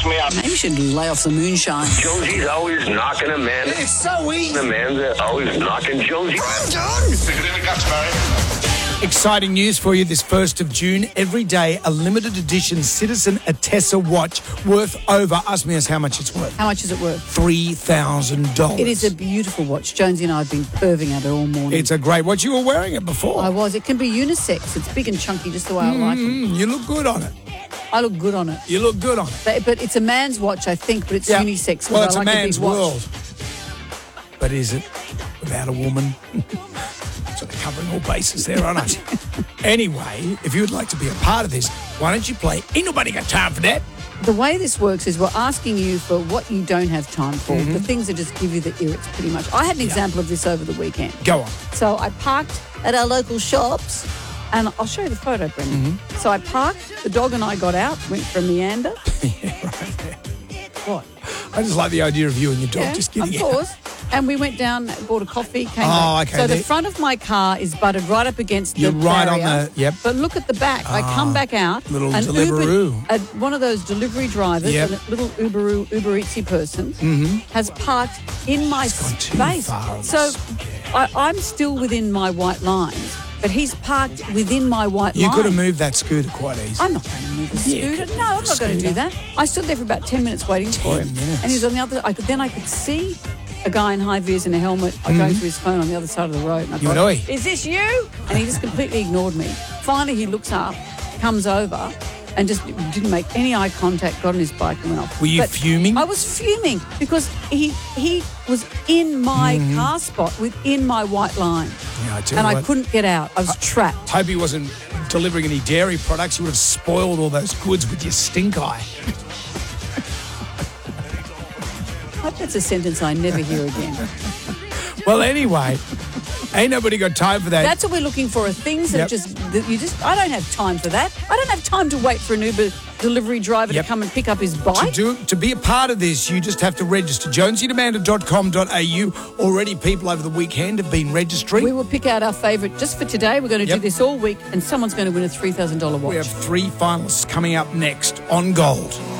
me up. Maybe you should lay off the moonshine. Josie's always knocking Amanda. It's so easy. Amanda always knocking Josie. Stick it in the guts, Barry. Exciting news for you this 1st of June. Every day, a limited edition Citizen Atessa watch worth over, ask me how much it's worth. How much is it worth? $3,000. It is a beautiful watch. Jonesy and I have been perving at it all morning. It's a great watch. You were wearing it before. I was. It can be unisex. It's big and chunky, just the way I like it. You look good on it. I look good on it. You look good on it. But it's a man's watch, I think, but it's unisex. Well, it's I a like man's big watch. world. But is it without a woman? Sort of covering all bases there, aren't I? Anyway, if you would like to be a part of this, why don't you play Ain't Nobody Got Time for That? The way this works is we're asking you for what you don't have time for, the things that just give you the irrits pretty much. I had an example of this over the weekend. Go on. So I parked at our local shops, and I'll show you the photo, Brendan. So I parked, the dog and I got out, went for a meander. Yeah, right there. What? I just like the idea of you and your dog Yeah, just getting of out. course. And we went down, bought a coffee, came back. okay. So the front of my car is butted right up against You're the right on barrier. the- yep. But look at the back. I come back out. Little an Deliveroo. One of those delivery drivers, Yep. a little Uber Eatsy person, has parked in my gone too space. far on So this. I'm still within my white lines, but he's parked within my white You line. could have moved that scooter quite easy. I'm not going to move the Yeah, scooter. could No, I'm move not the going to do scooter. that. I stood there for about 10 minutes waiting for 10 him. minutes. And he was on the other. I could see a guy in high vis and a helmet going through his phone on the other side of the road. And I You thought, annoy. is this you? And he just completely ignored me. Finally, he looks up, comes over, and just didn't make any eye contact, got on his bike and went off. Were you But fuming? I was fuming because he was in my car spot, within my white line. Yeah, I tell And you I what. couldn't get out. I was trapped. Hope he wasn't delivering any dairy products. You would have spoiled all those goods with your stink eye. I hope that's a sentence I never hear again. Well, anyway, ain't nobody got time for that. That's what we're looking for, are things that I don't have time for that. I don't have time to wait for an Uber delivery driver Yep. to come and pick up his bike. To be a part of this, you just have to register. jonesyandamanda.com.au. Already people over the weekend have been registering. We will pick out our favourite just for today. We're going to Yep. do this all week, and someone's going to win a $3,000 watch. We have 3 finalists coming up next on Gold.